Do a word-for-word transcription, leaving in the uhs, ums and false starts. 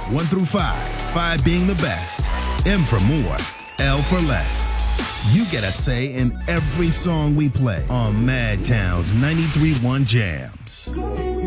one through five, five being the best, M for more, L for less. You get a say in every song we play on Madtown's ninety-three point one Jams.